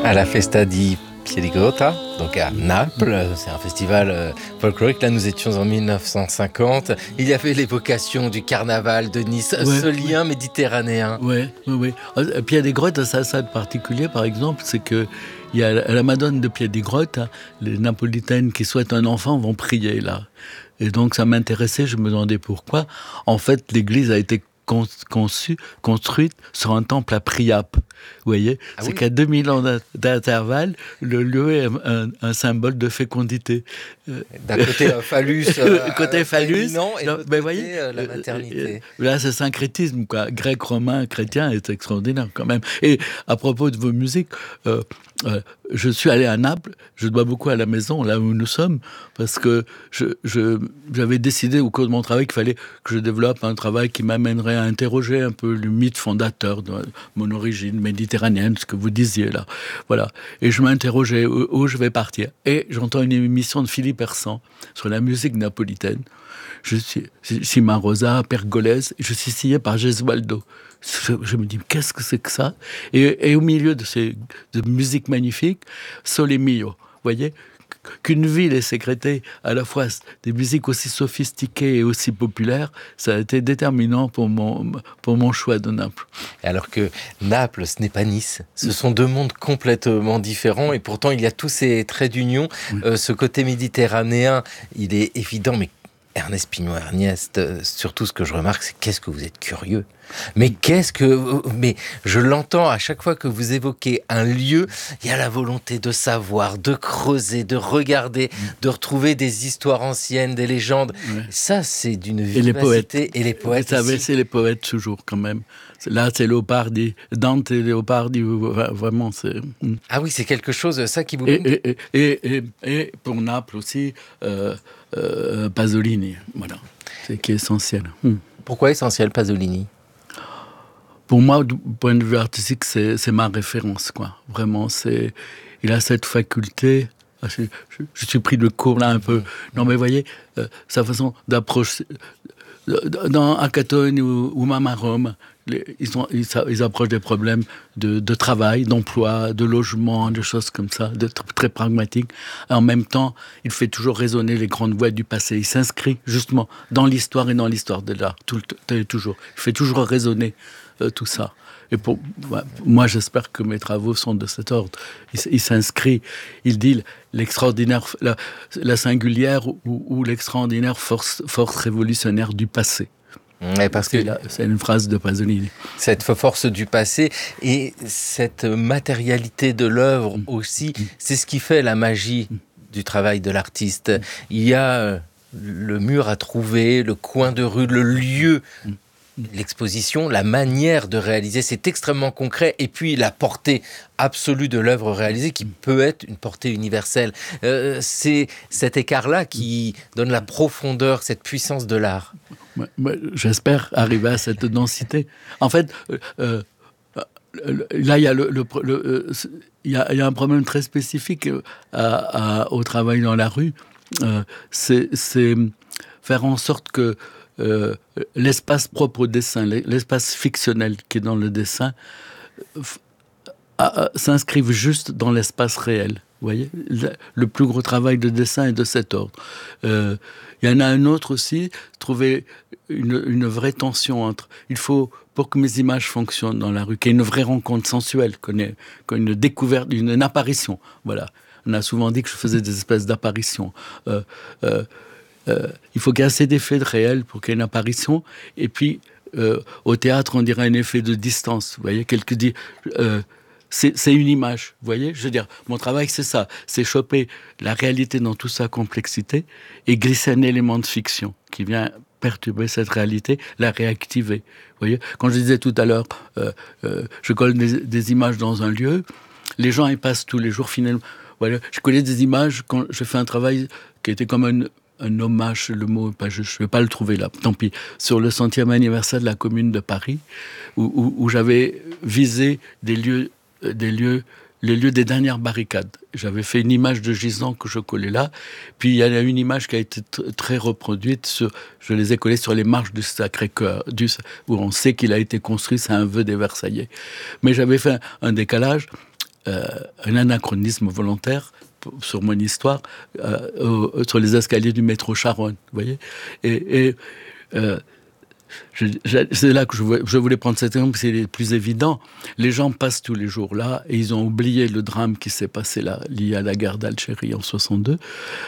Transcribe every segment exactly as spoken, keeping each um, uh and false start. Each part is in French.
à la Festa di Piedigrotta, donc à Naples. C'est un festival euh, folklorique. Là, nous étions en dix-neuf cent cinquante. Il y avait l'évocation du carnaval de Nice, ouais, ce lien ouais. méditerranéen. Oui, oui, oui. Piedigrotta, ça a ça de particulier, par exemple, c'est que il y a la Madone de Piedigrotta, les Napolitaines qui souhaitent un enfant vont prier là. Et donc ça m'intéressait, je me demandais pourquoi. En fait, l'église a été conçue, construite sur un temple à Priape. Vous voyez, ah c'est oui. qu'à deux mille ans d'intervalle, le lieu est un, un symbole de fécondité. D'un côté un phallus, euh, côté phallus, non, et de l'autre côté voyez, euh, la maternité. Euh, là, c'est syncrétisme, quoi. Grec, romain, chrétien, est extraordinaire quand même. Et à propos de vos musiques, euh, euh, je suis allé à Naples. Je dois beaucoup à la maison, là où nous sommes, parce que je, je, j'avais décidé au cours de mon travail qu'il fallait que je développe un travail qui m'amènerait à interroger un peu le mythe fondateur de mon origine méditerranéenne, ce que vous disiez là. Voilà. Et je m'interrogeais où, où je vais partir. Et j'entends une émission de Philippe Hersan sur la musique napolitaine. Je suis Cimarosa, Pergolèse, je suis signé par Gesualdo. Je, je me dis, qu'est-ce que c'est que ça ? et, et au milieu de ces de musique magnifique, Sole Mio, vous voyez ? Qu'une ville ait sécrété à la fois des musiques aussi sophistiquées et aussi populaires, ça a été déterminant pour mon, pour mon choix de Naples. Alors que Naples, ce n'est pas Nice. Ce sont deux mondes complètement différents et pourtant il y a tous ces traits d'union. Oui. Euh, ce côté méditerranéen, il est évident, mais Ernest Pignon-Ernest, euh, surtout ce que je remarque, c'est qu'est-ce que vous êtes curieux. Mais qu'est-ce que... Mais je l'entends à chaque fois que vous évoquez un lieu, il y a la volonté de savoir, de creuser, de regarder, de retrouver des histoires anciennes, des légendes. Ouais. Ça, c'est d'une vivacité. Et les poètes. Et les poètes Vous savez, c'est les poètes toujours, quand même. Là, c'est Léopardi. Dante et Léopardi, vraiment, c'est... Ah oui, c'est quelque chose, ça, qui vous... Et, et, et, et, et pour Naples aussi, euh, euh, Pasolini, voilà. C'est qui est essentiel. Hum. Pourquoi essentiel, Pasolini ? Pour moi, du point de vue artistique, c'est, c'est ma référence, quoi. Vraiment, c'est... Il a cette faculté... Je, je, je suis pris de court, là, un peu. Non, mais vous voyez, euh, sa façon d'approcher... Dans Acatone ou, ou même à Rome, les, ils, sont, ils, ils approchent des problèmes de, de travail, d'emploi, de logement, de choses comme ça, de très, très pragmatiques. En même temps, il fait toujours résonner les grandes voix du passé. Il s'inscrit justement dans l'histoire et dans l'histoire de l'art, tout le, toujours. Il fait toujours résonner euh, tout ça. Et pour ouais, moi, j'espère que mes travaux sont de cet ordre. Il, il s'inscrit, il dit l'extraordinaire, la, la singulière ou, ou l'extraordinaire force, force révolutionnaire du passé. Ouais, parce c'est, que la, c'est une phrase de Pasolini. Cette force du passé et cette matérialité de l'œuvre aussi, c'est ce qui fait la magie du travail de l'artiste. Il y a le mur à trouver, le coin de rue, le lieu. L'exposition, la manière de réaliser, c'est extrêmement concret. Et puis la portée absolue de l'œuvre réalisée qui peut être une portée universelle. Euh, c'est cet écart-là qui donne la profondeur, cette puissance de l'art. Moi, moi, j'espère arriver à cette densité. En fait, euh, là, il y a le, le, le, il y a, il y a un problème très spécifique à, à, au travail dans la rue. Euh, c'est, c'est faire en sorte que Euh, l'espace propre au dessin, l'espace fictionnel qui est dans le dessin, f- a, a, s'inscrive juste dans l'espace réel. Vous voyez, le, le plus gros travail de dessin est de cet ordre. Euh, il y en a un autre aussi, trouver une, une vraie tension entre... Il faut, pour que mes images fonctionnent dans la rue, qu'il y ait une vraie rencontre sensuelle, qu'on ait, qu'on ait une découverte, une, une apparition. Voilà. On a souvent dit que je faisais des espèces d'apparitions. Euh, euh, Euh, il faut qu'il y ait assez d'effets de réel pour qu'il y ait une apparition. Et puis, euh, au théâtre, on dirait un effet de distance. Vous voyez, quelqu'un dit, euh, c'est, c'est une image. Vous voyez, je veux dire, mon travail, c'est ça. C'est choper la réalité dans toute sa complexité et glisser un élément de fiction qui vient perturber cette réalité, la réactiver. Vous voyez, quand je disais tout à l'heure, euh, euh, je colle des, des images dans un lieu, les gens y passent tous les jours finalement. Voilà, je connais des images quand je fais un travail qui était comme un un hommage, le mot, je ne vais pas le trouver là, tant pis, sur le centième anniversaire de la Commune de Paris, où, où, où j'avais visé des lieux, des lieux, les lieux des dernières barricades. J'avais fait une image de gisant que je collais là, puis il y a une image qui a été t- très reproduite, sur, je les ai collées sur les marches du Sacré-Cœur, du, où on sait qu'il a été construit, c'est un vœu des Versaillais. Mais j'avais fait un, un décalage. euh, un anachronisme volontaire sur mon histoire, euh, euh, sur les escaliers du métro Charonne, vous voyez. Et, et euh, je, je, c'est là que je voulais, je voulais prendre cet exemple, c'est le plus évident. Les gens passent tous les jours là, et ils ont oublié le drame qui s'est passé là, lié à la guerre d'Algérie en soixante-deux.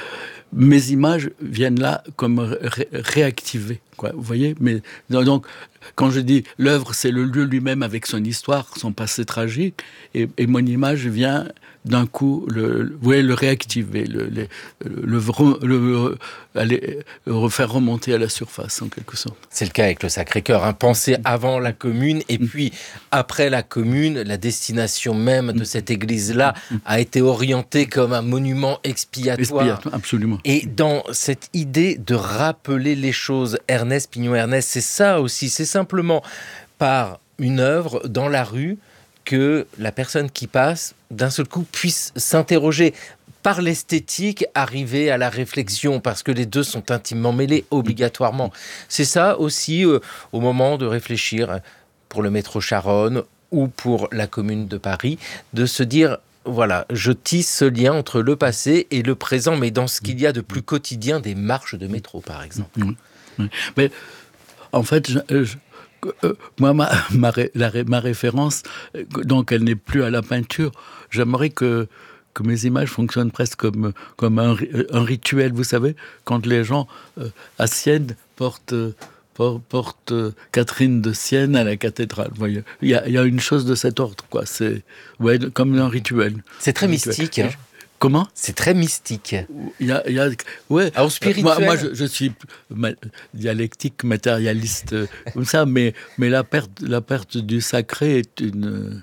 Mes images viennent là comme ré- réactivées, quoi, vous voyez. Mais donc, quand je dis l'œuvre, c'est le lieu lui-même avec son histoire, son passé tragique, et, et mon image vient d'un coup le, le, ouais, le réactiver, le, le, le, le, le, aller, le refaire remonter à la surface, en quelque sorte. C'est le cas avec le Sacré-Cœur, hein. Pensez avant la Commune, et puis après la Commune, la destination même de cette église-là a été orientée comme un monument expiatoire. Expiatoire, absolument. Et dans cette idée de rappeler les choses, Ernest Pignon-Ernest, c'est ça aussi, c'est simplement par une œuvre dans la rue que la personne qui passe, d'un seul coup, puisse s'interroger par l'esthétique, arriver à la réflexion, parce que les deux sont intimement mêlés, obligatoirement. C'est ça aussi, euh, au moment de réfléchir pour le métro Charonne ou pour la Commune de Paris, de se dire, voilà, je tisse ce lien entre le passé et le présent, mais dans ce qu'il y a de plus quotidien, des marches de métro, par exemple. Oui, oui. Mais en fait, je... je... Euh, moi, ma, ma, la, ma référence, donc elle n'est plus à la peinture. J'aimerais que, que mes images fonctionnent presque comme, comme un, un rituel, vous savez, quand les gens euh, à Sienne portent, portent, portent Catherine de Sienne à la cathédrale. Vous voyez, il y a, il y a une chose de cet ordre, quoi. C'est ouais, comme un rituel. C'est très un mystique, rituel. hein. Comment ? C'est très mystique. Il y a, il y a, ouais. Alors, spirituel. Moi, moi je, je suis ma, dialectique, matérialiste, euh, comme ça, mais, mais la perte, la perte du sacré est une.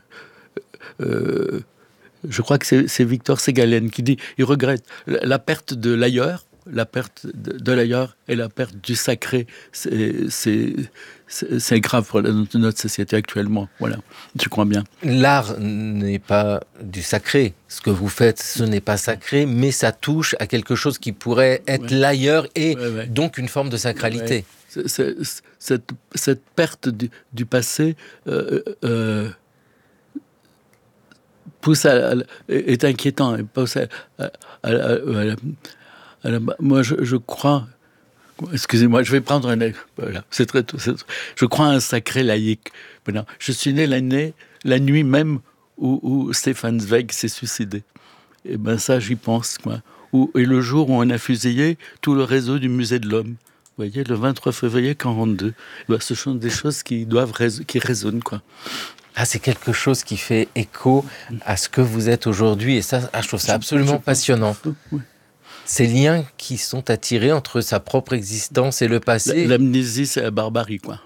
Euh, je crois que c'est, c'est Victor Ségalen qui dit, il regrette la, la perte de l'ailleurs, la perte de, de l'ailleurs et la perte du sacré, c'est, c'est, c'est, c'est grave pour notre, notre société actuellement. Voilà, je crois bien. L'art n'est pas du sacré. Ce que vous faites, ce n'est pas sacré, mais ça touche à quelque chose qui pourrait être ouais. l'ailleurs et ouais, ouais. donc une forme de sacralité. Ouais. C'est, c'est, cette, cette perte du, du passé euh, euh, pousse à, à, est inquiétant. Pousse à, à, à, à, à la, moi, je, je crois. Excusez-moi, je vais prendre un. Voilà, c'est très, c'est, je crois à un sacré laïque. Voilà. Je suis né l'année, la nuit même où, où Stefan Zweig s'est suicidé. Et ben ça, j'y pense, quoi. Où, et le jour où on a fusillé tout le réseau du Musée de l'Homme. Vous voyez, le vingt-trois février quarante-deux. Ben, ce sont des choses qui doivent rés- qui résonnent, quoi. Ah, c'est quelque chose qui fait écho à ce que vous êtes aujourd'hui. Et ça, ah, je trouve ça absolument je, je passionnant. Pense, oui. Ces liens qui sont attirés entre sa propre existence et le passé. L'amnésie, c'est la barbarie, quoi.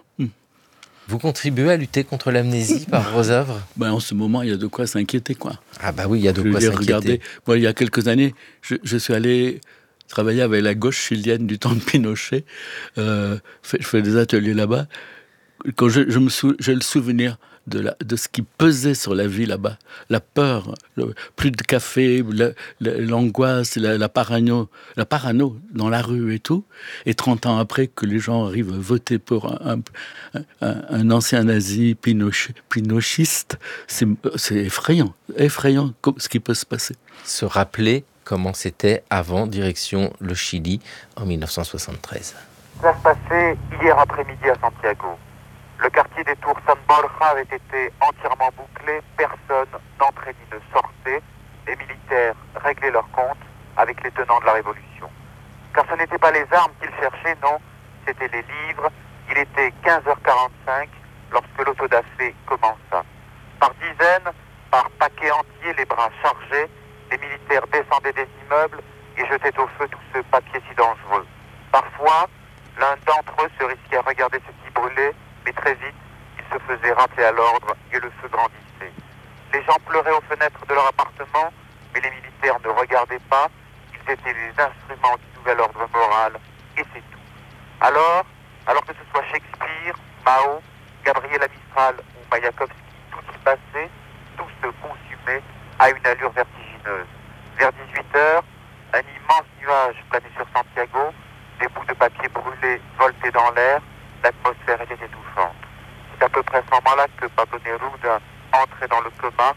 Vous contribuez à lutter contre l'amnésie par vos œuvres ? Ben, en ce moment, il y a de quoi s'inquiéter, quoi. Ah bah oui, il y a de je quoi dire, s'inquiéter. Regardez, moi, il y a quelques années, je, je suis allé travailler avec la gauche chilienne du temps de Pinochet. Euh, je fais des ateliers là-bas. Quand je, je me sou, j'ai le souvenir de, la, de ce qui pesait sur la vie là-bas. La peur, le, plus de café, la, la, l'angoisse, la, la, parano, la parano dans la rue et tout. Et trente ans après, que les gens arrivent à voter pour un, un, un, un ancien nazi Pinochet, pinochiste, c'est, c'est effrayant, effrayant ce qui peut se passer. Se rappeler comment c'était avant, direction le Chili, en dix-neuf cent soixante-treize. Ça se passait hier après-midi à Santiago. Le quartier des Tours San Borja avait été entièrement bouclé, personne n'entrait ni ne sortait. Les militaires réglaient leurs comptes avec les tenants de la Révolution. Car ce n'étaient pas les armes qu'ils cherchaient, non, c'était les livres. Il était quinze heures quarante-cinq lorsque l'autodafé commença. Par dizaines, par paquets entiers, les bras chargés, les militaires descendaient des immeubles et jetaient au feu tout ce papier si dangereux. Parfois, l'un d'entre eux se risquait à regarder ce qui brûlait, mais très vite, il se faisait rappeler à l'ordre et le feu grandissait. Les gens pleuraient aux fenêtres de leur appartement, mais les militaires ne regardaient pas. Ils étaient les instruments du nouvel ordre moral, et c'est tout. Alors, alors que ce soit Shakespeare, Mao, Gabriela Mistral ou Mayakovsky, tout y passait, tout se consumait à une allure vertigineuse. Vers dix-huit heures, un immense nuage planait sur Santiago, des bouts de papier brûlés voletaient dans l'air, l'atmosphère était étouffante. C'est à peu près à ce moment-là que Pablo Neruda entrait dans le coma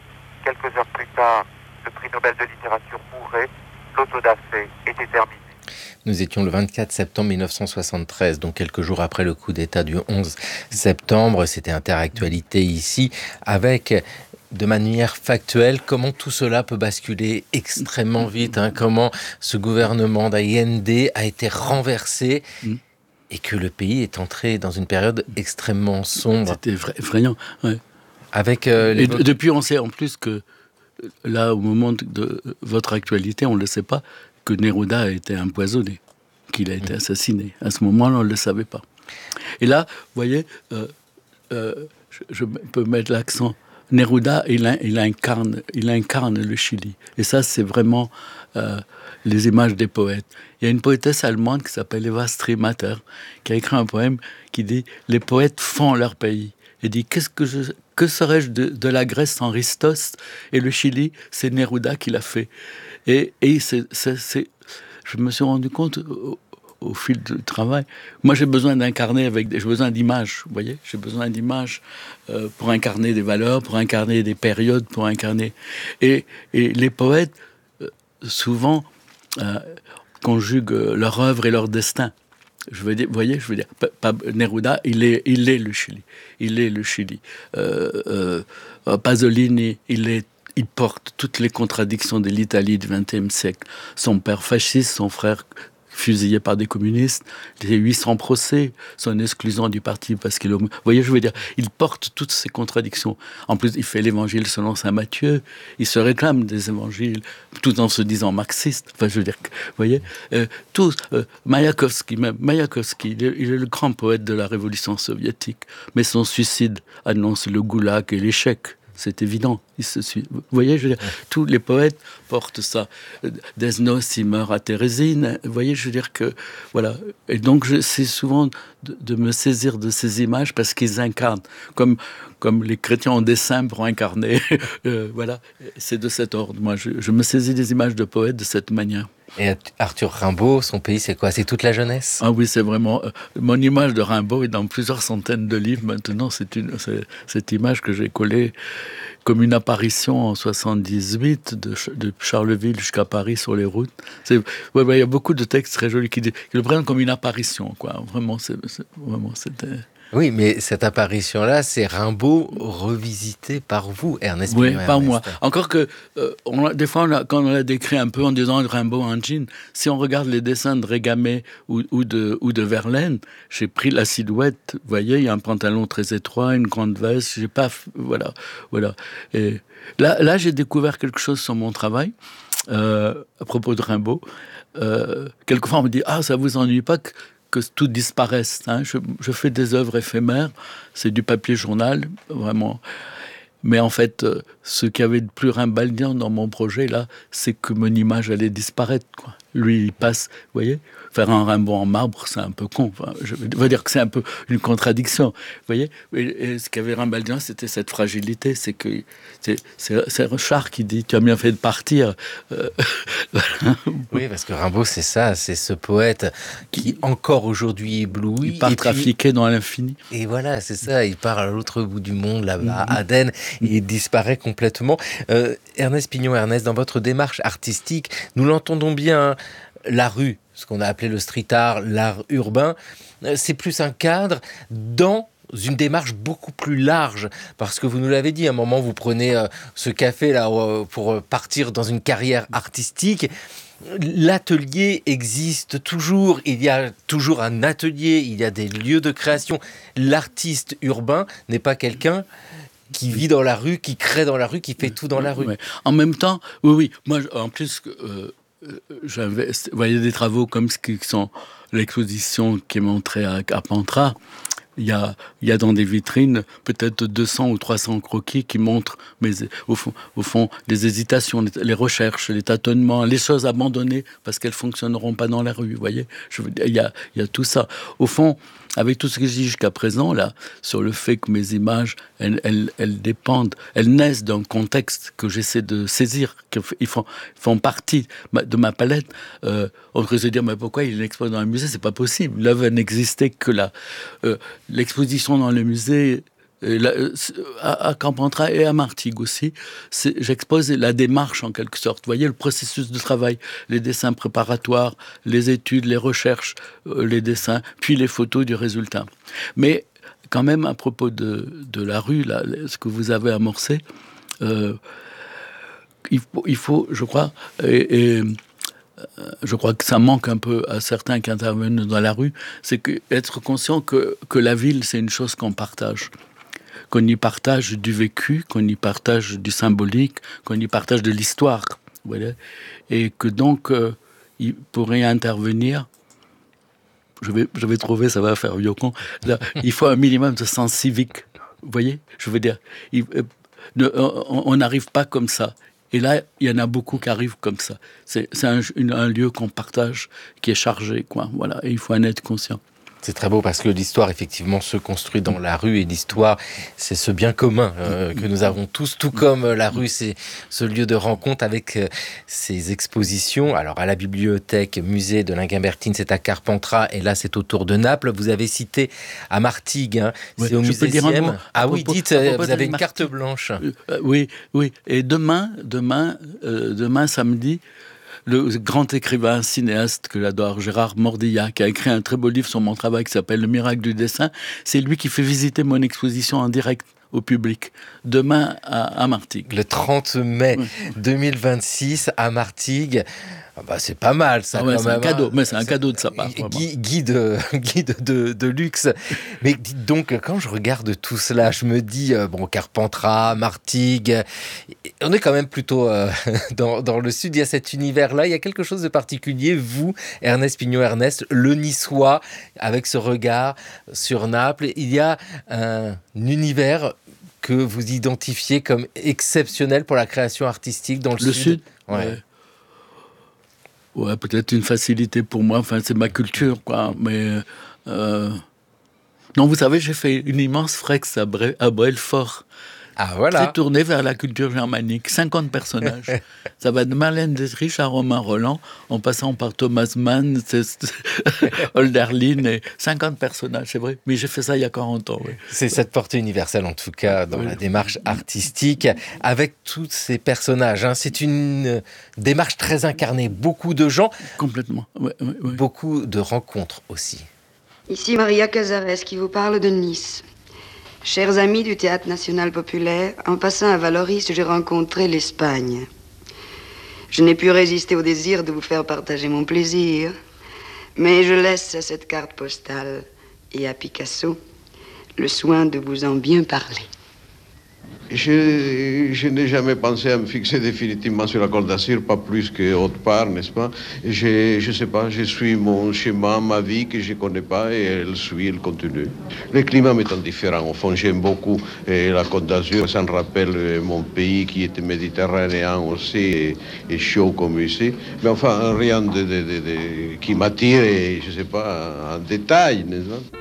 Quelques heures plus tard, le prix Nobel de littérature mourait, l'autodafé était terminé. Nous étions le vingt-quatre septembre mille neuf cent soixante-treize, donc quelques jours après le coup d'État du onze septembre. C'était Interactualité ici, avec, de manière factuelle, comment tout cela peut basculer extrêmement vite, hein, comment ce gouvernement d'Allende a été renversé et que le pays est entré dans une période extrêmement sombre. C'était effrayant, ouais. Avec, euh, les... Et de, depuis, on sait en plus que, là, au moment de votre actualité, on ne le sait pas, que Neruda a été empoisonné, qu'il a été assassiné. À ce moment-là, on ne le savait pas. Et là, vous voyez, euh, euh, je, je peux mettre l'accent. Neruda, il, il, incarne, il incarne le Chili. Et ça, c'est vraiment euh, les images des poètes. Il y a une poétesse allemande qui s'appelle Eva Strimater, qui a écrit un poème qui dit « Les poètes font leur pays ». Et dit « Qu'est-ce que je... Que serais-je de, de la Grèce sans Christos ?» Et le Chili, c'est Neruda qui l'a fait. Et, et c'est, c'est, c'est, je me suis rendu compte au, au fil du travail, moi j'ai besoin d'incarner avec des, j'ai besoin d'images, vous voyez, j'ai besoin d'images euh, pour incarner des valeurs, pour incarner des périodes, pour incarner. Et, et les poètes, euh, souvent, euh, conjuguent leur œuvre et leur destin. Je veux dire, vous voyez, je veux dire, pa, pa, Neruda, il est, il est le Chili, il est le Chili. Euh, euh, Pasolini, il est Il porte toutes les contradictions de l'Italie du vingtième siècle. Son père fasciste, son frère fusillé par des communistes, les huit cents procès, son exclusion du parti parce qu'il... Vous voyez, je veux dire, il porte toutes ces contradictions. En plus, il fait l'évangile selon saint Matthieu, il se réclame des évangiles, tout en se disant marxiste. Enfin, je veux dire, vous voyez, euh, tous, euh, Mayakovsky, même, Mayakovsky, il est, il est le grand poète de la révolution soviétique, mais son suicide annonce le goulag et l'échec. C'est évident. Il se suit. Vous voyez, je veux dire, tous les poètes portent ça. Desnos, il meurt à Thérésine. Vous voyez, je veux dire que... Voilà. Et donc, j'essaie souvent de, de me saisir de ces images parce qu'ils incarnent. Comme, comme les chrétiens ont des saints pour incarner. euh, voilà. C'est de cet ordre. Moi, je, je me saisis des images de poètes de cette manière. Et Arthur Rimbaud, son pays, c'est quoi? C'est toute la jeunesse? Ah oui, c'est vraiment... Euh, mon image de Rimbaud est dans plusieurs centaines de livres maintenant. C'est, une, c'est cette image que j'ai collée comme une apparition en soixante-dix-huit de, de Charleville jusqu'à Paris sur les routes. C'est, ouais, ouais, il y a beaucoup de textes très jolis qui, qui le prennent comme une apparition, quoi. Vraiment, c'est, c'est, vraiment c'était... Oui, mais cette apparition-là, c'est Rimbaud revisité par vous, Ernest Oui, Pignon par Ernest. moi. Encore que, euh, on a, des fois, on a, quand on l'a décrit un peu en disant Rimbaud en jean, si on regarde les dessins de Régamay ou, ou, de, ou de Verlaine, j'ai pris la silhouette, vous voyez, il y a un pantalon très étroit, une grande veste, j'ai pas... Voilà, voilà. Et là, là, j'ai découvert quelque chose sur mon travail, euh, à propos de Rimbaud. Euh, quelquefois, on me dit « Ah, ça vous ennuie pas que... » que tout disparaisse. Hein. Je, je fais des œuvres éphémères, c'est du papier journal, vraiment. Mais en fait, euh, ce qui avait de plus rimbaldien dans mon projet, là, c'est que mon image allait disparaître, quoi. Lui, il passe, vous voyez, faire un Rimbaud en marbre, c'est un peu con. Enfin, je veux dire que c'est un peu une contradiction, vous voyez. Et, et ce qui avait rimbaldien, c'était cette fragilité. C'est que c'est, c'est, c'est Richard qui dit, tu as bien fait de partir. Euh, oui, parce que Rimbaud, c'est ça, c'est ce poète qui encore aujourd'hui éblouit. Il part et trafiquer puis, dans l'infini. Et voilà, c'est ça. Il part à l'autre bout du monde, là-bas, à Aden, et il disparaît complètement. Euh, Ernest Pignon Ernest, dans votre démarche artistique, nous l'entendons bien. La rue, ce qu'on a appelé le street art, l'art urbain, c'est plus un cadre dans une démarche beaucoup plus large, parce que vous nous l'avez dit, à un moment vous prenez euh, ce café là euh, pour partir dans une carrière artistique. L'atelier existe toujours, il y a toujours un atelier, il y a des lieux de création. L'artiste urbain n'est pas quelqu'un qui vit dans la rue, qui crée dans la rue, qui fait tout dans la rue. Ouais. En même temps, oui, oui, moi en plus... Euh... J'avais, vous voyez, des travaux comme ce qui sont l'exposition qui est montrée à, à Pantra. Il y a, il y a dans des vitrines peut-être deux cents ou trois cents croquis qui montrent, mais au fond, au fond, les hésitations, les recherches, les tâtonnements, les choses abandonnées parce qu'elles fonctionneront pas dans la rue. Vous voyez, je veux dire, il y a, il y a tout ça. Au fond, avec tout ce que je dis jusqu'à présent là, sur le fait que mes images, elles, elles, elles dépendent, elles naissent d'un contexte que j'essaie de saisir, qu'ils font, font partie de ma palette. Euh, on pourrait se dire, mais pourquoi il expose dans un musée? C'est pas possible. L'œuvre n'existait que là. Euh, L'exposition dans le musée Et là, à, à Carpentras et à Martigues aussi, c'est, j'expose la démarche en quelque sorte. Vous voyez, le processus de travail, les dessins préparatoires, les études, les recherches, euh, les dessins, puis les photos du résultat. Mais quand même, à propos de, de la rue, là, ce que vous avez amorcé, euh, il, faut, il faut, je crois, et, et je crois que ça manque un peu à certains qui interviennent dans la rue, c'est que, être conscient que, que la ville, c'est une chose qu'on partage. Qu'on y partage du vécu, qu'on y partage du symbolique, qu'on y partage de l'histoire. Voilà. Et que donc, euh, il pourrait intervenir, je vais, je vais trouver, ça va faire vieux con, là, il faut un minimum de sens civique. Vous voyez ? Je veux dire, il, euh, ne, on n'arrive pas comme ça. Et là, il y en a beaucoup qui arrivent comme ça. C'est, c'est un, une, un lieu qu'on partage, qui est chargé, quoi. Voilà. Et il faut en être conscient. C'est très beau parce que l'histoire, effectivement, se construit dans la rue et l'histoire, c'est ce bien commun euh, que nous avons tous, tout comme la rue, c'est ce lieu de rencontre avec euh, ces expositions. Alors, à la bibliothèque, musée de Linguimbertine, c'est à Carpentras et là, c'est autour de Naples. Vous avez cité à Martigues, hein, ouais, c'est au musée Siem. Ah oui, propos, dites, vous avez une carte blanche. Euh, euh, oui, oui. Et demain, demain, euh, demain, samedi, le grand écrivain, cinéaste que j'adore, Gérard Mordillat, qui a écrit un très beau livre sur mon travail qui s'appelle Le miracle du dessin, c'est lui qui fait visiter mon exposition en direct au public, demain à, à Martigues. Le trente mai oui. deux mille vingt-six à Martigues. Ah bah c'est pas mal ça. Ah ouais, quand c'est même, un cadeau, hein. mais c'est un cadeau de sa part. Guide, guide, guide de, de luxe. Mais dites donc, quand je regarde tout cela, je me dis, euh, bon, Carpentras, Martigues, on est quand même plutôt euh, dans, dans le sud, il y a cet univers-là, il y a quelque chose de particulier, vous, Ernest Pignot-Ernest, le niçois, avec ce regard sur Naples, il y a un univers que vous identifiez comme exceptionnel pour la création artistique dans le, le sud. sud ouais. ouais. Ouais, peut-être une facilité pour moi, enfin c'est ma culture, quoi. Mais euh... non, vous savez, j'ai fait une immense flex à, Bre- à Belfort. Ah voilà. Très tourné vers la culture germanique, cinquante personnages. Ça va de Marlène Dietrich à Romain Roland, en passant par Thomas Mann, Hölderlin, et cinquante personnages, c'est vrai. Mais j'ai fait ça il y a quarante ans. Oui. C'est cette portée universelle, en tout cas, dans oui. la démarche artistique, avec tous ces personnages. Hein. C'est une démarche très incarnée. Beaucoup de gens. Complètement. Ouais, ouais, ouais. Beaucoup de rencontres aussi. Ici Maria Cazares qui vous parle de Nice. Chers amis du Théâtre National Populaire, en passant à Vallauris, j'ai rencontré l'Espagne. Je n'ai pu résister au désir de vous faire partager mon plaisir, mais je laisse à cette carte postale et à Picasso le soin de vous en bien parler. Je, je n'ai jamais pensé à me fixer définitivement sur la Côte d'Azur, pas plus qu'autre part, n'est-ce pas? Je ne sais pas, je suis mon schéma, ma vie que je ne connais pas, et elle suit, elle continue. Le climat m'étant différent, au fond, j'aime beaucoup et la Côte d'Azur. Ça me rappelle mon pays qui était méditerranéen aussi, et, et chaud comme ici. Mais enfin, rien de, de, de, de, qui m'attire, je ne sais pas, en détail, n'est-ce pas?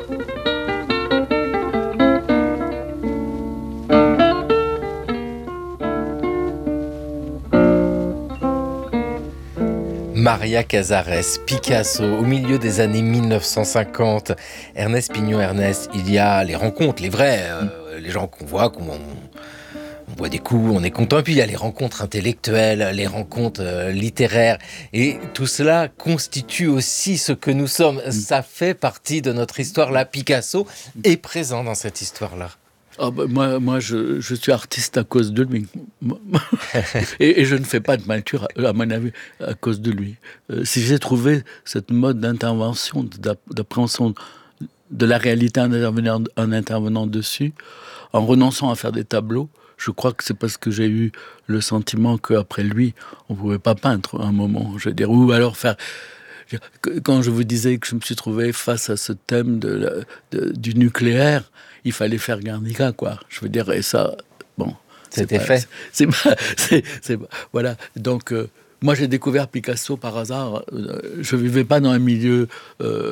Maria Cazares, Picasso, au milieu des années mille neuf cent cinquante, Ernest Pignot-Ernest, il y a les rencontres, les vrais, euh, les gens qu'on voit, qu'on on boit des coups, on est content, et puis il y a les rencontres intellectuelles, les rencontres euh, littéraires, et tout cela constitue aussi ce que nous sommes. Ça fait partie de notre histoire, là. Picasso est présent dans cette histoire-là. Oh bah moi, moi je, je suis artiste à cause de lui. et, et je ne fais pas de peinture, à, à mon avis, à cause de lui. Euh, si j'ai trouvé cette mode d'intervention, d'appréhension de la réalité en intervenant, en intervenant dessus, en renonçant à faire des tableaux, je crois que c'est parce que j'ai eu le sentiment qu'après lui, on ne pouvait pas peindre à un moment. Je veux dire, ou alors faire... Quand je vous disais que je me suis trouvé face à ce thème de, de, du nucléaire, il fallait faire Guernica, quoi. Je veux dire, et ça, bon... C'était fait. C'est pas... C'est, c'est, voilà, donc... Euh, moi, j'ai découvert Picasso par hasard. Euh, je vivais pas dans un milieu... Euh,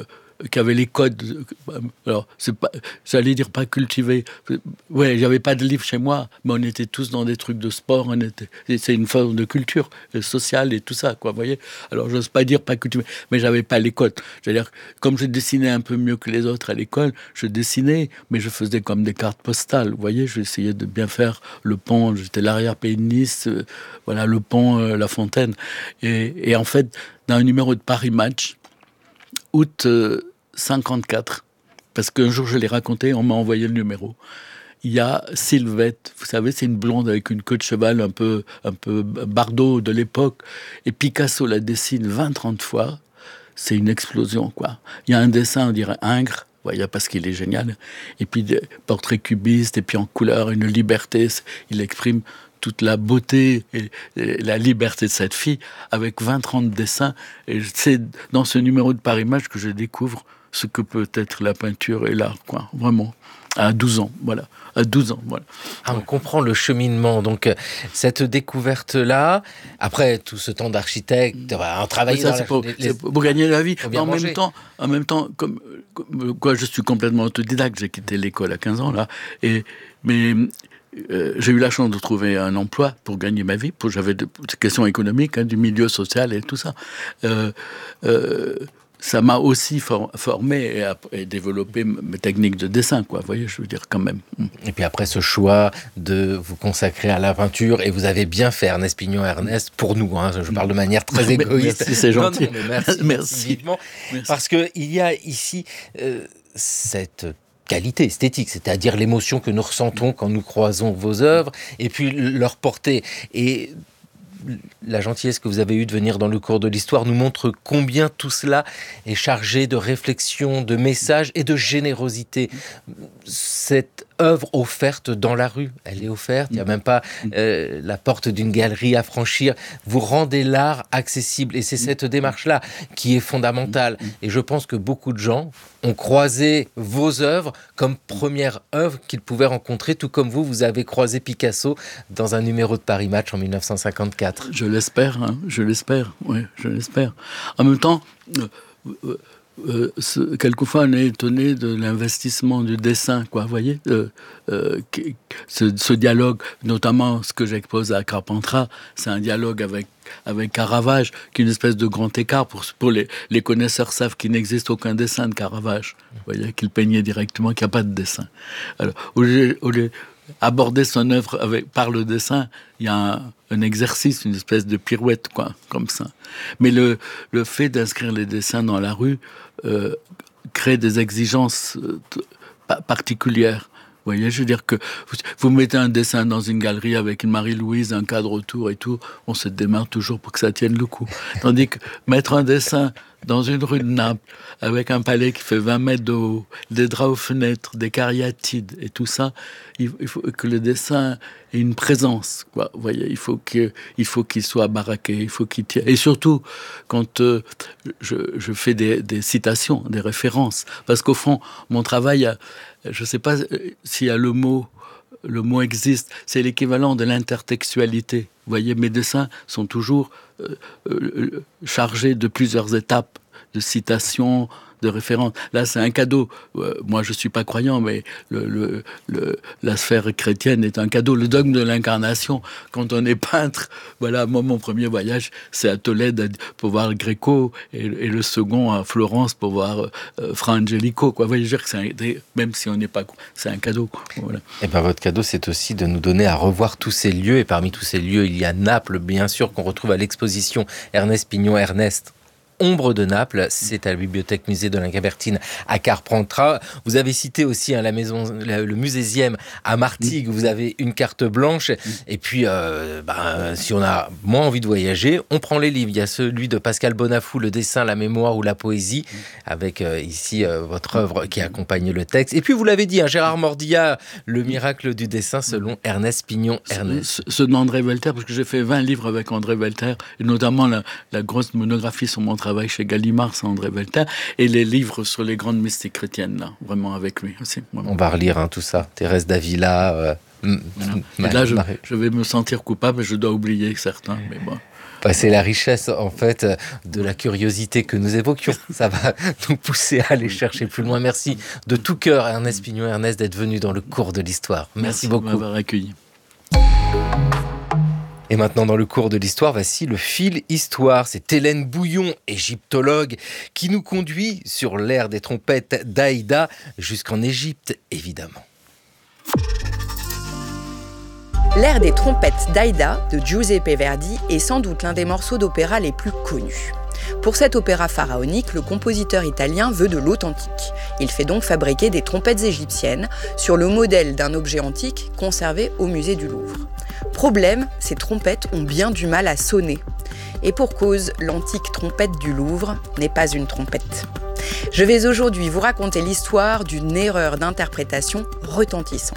qui avait les codes. Alors, c'est pas, j'allais dire pas cultivés. Ouais, j'avais pas de livre chez moi, mais on était tous dans des trucs de sport. On était, c'est une forme de culture sociale et tout ça, quoi. Vous voyez. Alors, j'ose pas dire pas cultivé, mais j'avais pas les codes. C'est-à-dire, comme je dessinais un peu mieux que les autres à l'école, je dessinais, mais je faisais comme des cartes postales. Vous voyez, j'essayais de bien faire le pont. J'étais l'arrière-pays de Nice, euh, voilà, le pont, euh, La Fontaine. Et, et en fait, dans un numéro de Paris Match, août euh, cinquante-quatre, parce qu'un jour je l'ai raconté, on m'a envoyé le numéro. Il y a Sylvette, vous savez, c'est une blonde avec une queue de cheval un peu, un peu Bardot de l'époque, et Picasso la dessine vingt trente fois. C'est une explosion, quoi. Il y a un dessin, on dirait Ingres, voyez, parce qu'il est génial, et puis des portraits cubistes, et puis en couleur, une liberté, il exprime toute la beauté et la liberté de cette fille avec vingt trente dessins. Et c'est dans ce numéro de Paris Match que je découvre ce que peut être la peinture et l'art, quoi. Vraiment. À douze ans, voilà. À douze ans, voilà. Ah, on comprend le cheminement. Donc, cette découverte-là, après tout ce temps d'architecte, un travail ça, dans c'est la... pour, les, c'est pour gagner la vie. En manger. même temps, en même temps, comme, comme quoi, je suis complètement autodidacte. J'ai quitté l'école à quinze ans, là. Et, mais... Euh, j'ai eu la chance de trouver un emploi pour gagner ma vie. Pour, j'avais des questions économiques, hein, du milieu social et tout ça. Euh, euh, ça m'a aussi for- formé et, a, et développé mes techniques de dessin, quoi. Vous voyez, je veux dire, quand même. Et puis après ce choix de vous consacrer à la peinture, et vous avez bien fait, Ernest Pignon-Ernest, pour nous, hein, je parle de manière très égoïste. Merci, c'est gentil. Non, non, mais merci, merci. vivement, merci. Parce qu'il y a ici euh, cette qualité esthétique, c'est-à-dire l'émotion que nous ressentons quand nous croisons vos œuvres, et puis leur portée. Et la gentillesse que vous avez eue de venir dans le cours de l'histoire nous montre combien tout cela est chargé de réflexion, de messages et de générosité. Cette œuvre offerte dans la rue, elle est offerte, il n'y a même pas euh, la porte d'une galerie à franchir. Vous rendez l'art accessible, et c'est cette démarche-là qui est fondamentale. Et je pense que beaucoup de gens ont croisé vos œuvres comme première œuvre qu'ils pouvaient rencontrer, tout comme vous, vous avez croisé Picasso dans un numéro de Paris Match en dix-neuf cent cinquante-quatre. Je l'espère, hein, je l'espère, oui, je l'espère. En même temps, euh, euh, euh, ce, quelquefois on est étonné de l'investissement du dessin, quoi, vous voyez, euh, euh, ce, ce dialogue, notamment ce que j'expose à Carpentras, c'est un dialogue avec avec Caravage, qui est une espèce de grand écart. Pour, pour les, les connaisseurs savent qu'il n'existe aucun dessin de Caravage. Vous voyez, qu'il peignait directement, qu'il n'y a pas de dessin. Alors, au lieu, au lieu aborder son œuvre avec, par le dessin, il y a un, un exercice, une espèce de pirouette, quoi, comme ça. Mais le, le fait d'inscrire les dessins dans la rue euh, crée des exigences euh, particulières. Vous voyez, je veux dire que vous, vous mettez un dessin dans une galerie avec une Marie-Louise, un cadre autour et tout, on se démarre toujours pour que ça tienne le coup. Tandis que mettre un dessin dans une rue de Naples, avec un palais qui fait vingt mètres de haut, des draps aux fenêtres, des cariatides et tout ça, il, il faut que le dessin ait une présence, quoi. Vous voyez, il faut que, il faut qu'il soit baraqué, il faut qu'il tienne. Et surtout, quand euh, je, je fais des, des citations, des références, parce qu'au fond, mon travail, je ne sais pas s'il y a le mot, le mot existe, c'est l'équivalent de l'intertextualité. Vous voyez, mes dessins sont toujours euh, euh, chargés de plusieurs étapes, de citations, de références. Là, c'est un cadeau. Euh, moi, je ne suis pas croyant, mais le, le, le, la sphère chrétienne est un cadeau. Le dogme de l'incarnation, quand on est peintre, voilà, moi, mon premier voyage, c'est à Tolède pour voir le Gréco, et, et le second à Florence pour voir euh, Fra Angelico, quoi. Vous voyez, je veux dire que c'est un, même si on n'est pas... C'est un cadeau, quoi. Voilà. Et bien, votre cadeau, c'est aussi de nous donner à revoir tous ces lieux, et parmi tous ces lieux, il y a Naples, bien sûr, qu'on retrouve à l'exposition Ernest Pignon-Ernest. Ombre de Naples, c'est à la bibliothèque musée de l'Incabertine à Carpentras. Vous avez cité aussi hein, la maison, la, le Musésième à Martigues, vous avez une carte blanche. Et puis, euh, ben, si on a moins envie de voyager, on prend les livres. Il y a celui de Pascal Bonafou, le dessin, la mémoire ou la poésie, avec euh, ici euh, votre œuvre qui accompagne le texte. Et puis, vous l'avez dit, hein, Gérard Mordillat, le miracle du dessin selon Ernest Pignon-Ernest. Ceux d'André Velter, parce que j'ai fait vingt livres avec André Velter, et notamment la, la grosse monographie sur mon travail chez Gallimard, c'est André Velter, et les livres sur les grandes mystiques chrétiennes, là, vraiment avec lui aussi. Vraiment. On va relire hein, tout ça. Thérèse d'Avila, euh, Et là, je, je vais me sentir coupable, je dois oublier certains, mais bon. Bah, c'est la richesse, en fait, de la curiosité que nous évoquions. Ça va nous pousser à aller chercher plus loin. Merci de tout cœur, Ernest Pignon. Ernest, d'être venu dans le cours de l'histoire. Merci, Merci beaucoup. de m'avoir accueilli. Et maintenant, dans le cours de l'histoire, voici le fil histoire. C'est Hélène Bouillon, égyptologue, qui nous conduit sur l'ère des trompettes d'Aïda jusqu'en Égypte, évidemment. L'ère des trompettes d'Aïda de Giuseppe Verdi est sans doute l'un des morceaux d'opéra les plus connus. Pour cet opéra pharaonique, le compositeur italien veut de l'authentique. Il fait donc fabriquer des trompettes égyptiennes sur le modèle d'un objet antique conservé au musée du Louvre. Problème, ces trompettes ont bien du mal à sonner. Et pour cause, l'antique trompette du Louvre n'est pas une trompette. Je vais aujourd'hui vous raconter l'histoire d'une erreur d'interprétation retentissante.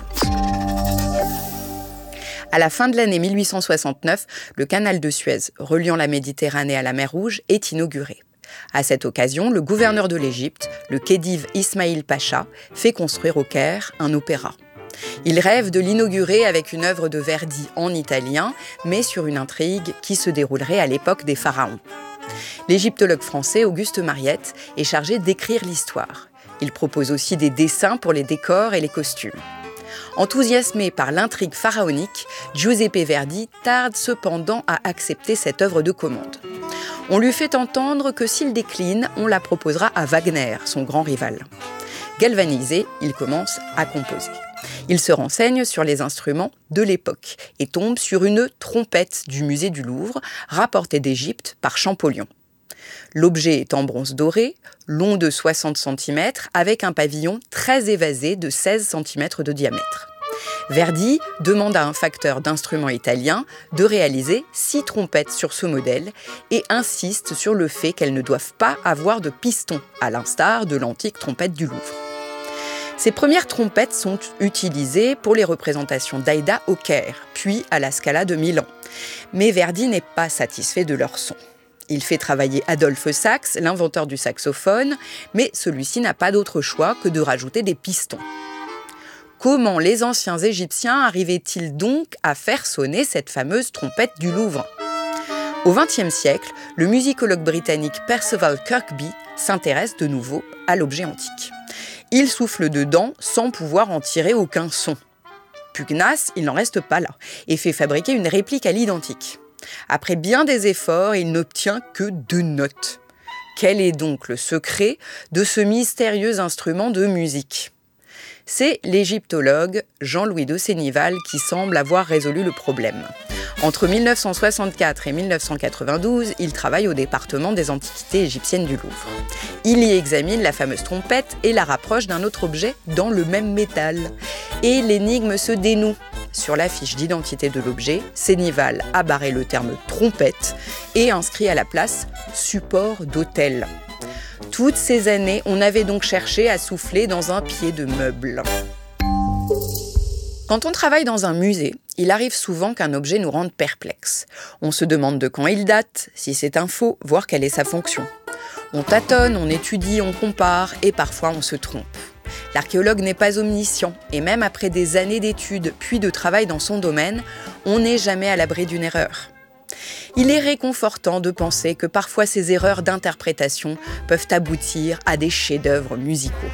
À la fin de l'année mille huit cent soixante-neuf, le canal de Suez, reliant la Méditerranée à la mer Rouge, est inauguré. À cette occasion, le gouverneur de l'Égypte, le Khedive Ismaïl Pacha, fait construire au Caire un opéra. Il rêve de l'inaugurer avec une œuvre de Verdi en italien, mais sur une intrigue qui se déroulerait à l'époque des pharaons. L'égyptologue français Auguste Mariette est chargé d'écrire l'histoire. Il propose aussi des dessins pour les décors et les costumes. Enthousiasmé par l'intrigue pharaonique, Giuseppe Verdi tarde cependant à accepter cette œuvre de commande. On lui fait entendre que s'il décline, on la proposera à Wagner, son grand rival. Galvanisé, il commence à composer. Il se renseigne sur les instruments de l'époque et tombe sur une trompette du musée du Louvre, rapportée d'Égypte par Champollion. L'objet est en bronze doré, long de soixante centimètres, avec un pavillon très évasé de seize centimètres de diamètre. Verdi demande à un facteur d'instruments italien de réaliser six trompettes sur ce modèle et insiste sur le fait qu'elles ne doivent pas avoir de piston, à l'instar de l'antique trompette du Louvre. Ces premières trompettes sont utilisées pour les représentations d'Aïda au Caire, puis à la Scala de Milan. Mais Verdi n'est pas satisfait de leur son. Il fait travailler Adolphe Sax, l'inventeur du saxophone, mais celui-ci n'a pas d'autre choix que de rajouter des pistons. Comment les anciens Égyptiens arrivaient-ils donc à faire sonner cette fameuse trompette du Louvre ? Au vingtième siècle, le musicologue britannique Perceval Kirkby s'intéresse de nouveau à l'objet antique. Il souffle dedans sans pouvoir en tirer aucun son. Pugnace, il n'en reste pas là et fait fabriquer une réplique à l'identique. Après bien des efforts, il n'obtient que deux notes. Quel est donc le secret de ce mystérieux instrument de musique ? C'est l'égyptologue Jean-Louis de Sénival qui semble avoir résolu le problème. Entre mille neuf cent soixante-quatre et mille neuf cent quatre-vingt-douze, il travaille au département des antiquités égyptiennes du Louvre. Il y examine la fameuse trompette et la rapproche d'un autre objet dans le même métal. Et l'énigme se dénoue. Sur la fiche d'identité de l'objet, Sénival a barré le terme « trompette » et inscrit à la place « support d'autel ». Toutes ces années, on avait donc cherché à souffler dans un pied de meuble. Quand on travaille dans un musée, il arrive souvent qu'un objet nous rende perplexes. On se demande de quand il date, si c'est un faux, voire quelle est sa fonction. On tâtonne, on étudie, on compare et parfois on se trompe. L'archéologue n'est pas omniscient et même après des années d'études puis de travail dans son domaine, on n'est jamais à l'abri d'une erreur. Il est réconfortant de penser que parfois ces erreurs d'interprétation peuvent aboutir à des chefs-d'œuvre musicaux.